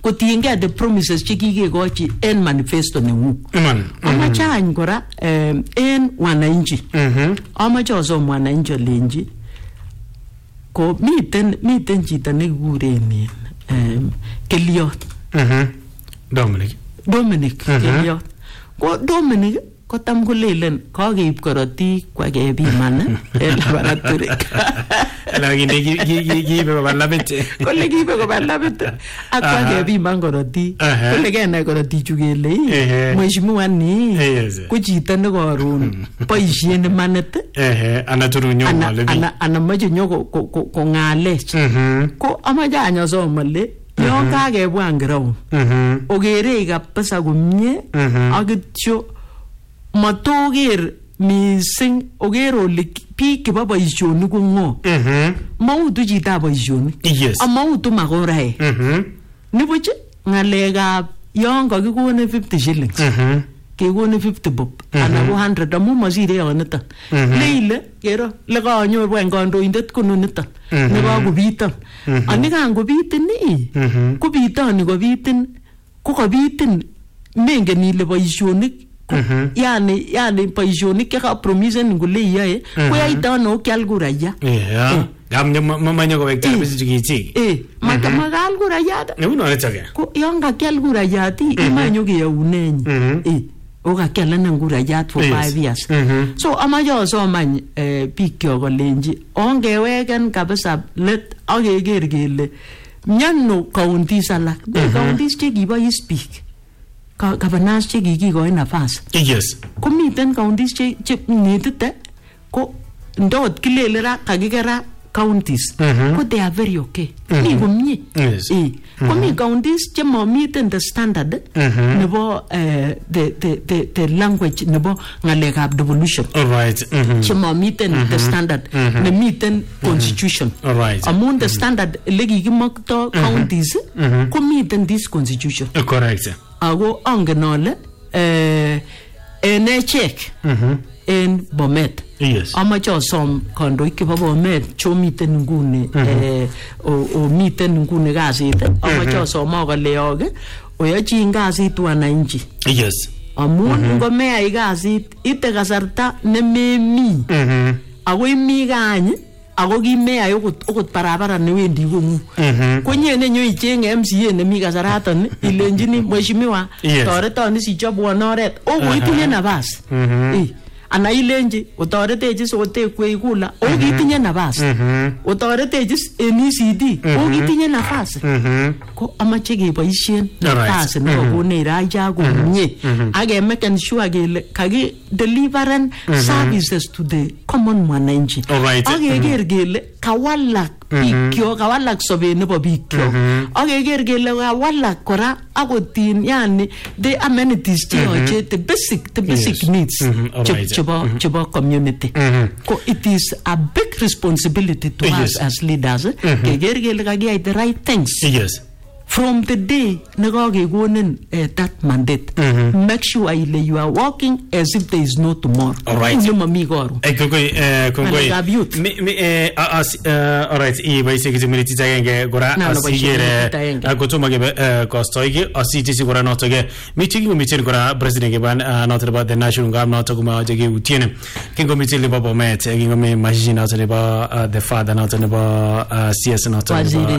kotiengei the promises chekikekochi en manifesto nengung. Amache any kora en wananchi. Amache osom wananchi olenji ko miten chito nekikuren Keliot. Dominic Keliot. Ko Dominic kotam kolelen kakeib korotik kwakepiman en laboratory. Kiibe koba labit. Kole kiibe koba labit ak kwakepiman korotik. Kole kenai korotichu kele mheshimiwa ni ko chito nekoron boisien imanit ana turu nyong'ale biik ana moche kong'alech. Ko amache anyosom ale yon kakebwan ground okerei kabisa komie ak kityo matoker mising oker ole biik chebo boisionik ko ng'o. Mautu chitab boisionik amautu makoraek. Nibuch ng'alekab yon kakikone 50 shillings kekone 50 bob anan ko 100 amu masire yoniton. Leile kero lekanyoru en kandoindet kono niton nekakobiton. Anikan kobitin ko bitoni kobitin ko kabitin mengen ile boisionik yani boisionik cheka promisen ngule iyae ko yaita ano kyal kuraya. Mamanya kowekta rabisiek kichik. Magal kurayat. Neuno nechake. Ko yon kakyal kurayat imanyo keyaunenyi. Okakyal anan kurayat for 5 years. So amache osomany bikyok kolenji ongeweken kabisa let akeker kele miano counties alak. Counties chekibois biik. Governors chekikikoi nafas. Yes. Komiten counties che netite ko ndot kilele ra kakikera counties ko they are very okay. Ni komie. Komi counties che momiten the standard nebo the language nebo ngalekab devolution. All right. Che momiten the standard nemiten constitution. All right. Amun the standard lekikimokto counties komiten this constitution. Correct. Ako angen ale en echek en Bomet. Yes. Amache osom kandoik chebo Bomet chomiten nguni miten nguni kasit. Amache osom akoleyok oyochi kasit wananchi. Yes. Amun ngomeyai kasit ite kasarta nememi ako imi kany ako kimeyai okot barabara newendi kong'ung. Konyene nyo ichenge MCA nemi kasaraton ilenjini mheshimiwa toreton sichobwon oret okoitinye nafas. Ana ilenji otoretechi sotekwei kula okitinye nafas. Otoretechi en ECD okitinye nafas. Ko amache keboisien nafas nekokonech raia komie akemeken sure kele kaki deliveren services to the common mwananchi. Akeker kele kawalak bikyok, kawalak sobet nebo bikyok. Akeker kele kawalak kora akotin yani the amenities cheyoche the basic needs chebo community. Ko it is a big responsibility to us as leaders keker kele kakiyai the right things. Yes. From the day nekakekonin that mandate, make sure you are working as if there is no tomorrow. All right. Kongoi. All right. Ibaise kizimuniti tagenge gora asigere akotoma gebe kostoige asitisi gora notoge mitigi mitir gora president geban not about the national gam notoguma jege utiene kingo mitili babo met kingo me majina not about the father not about CS not about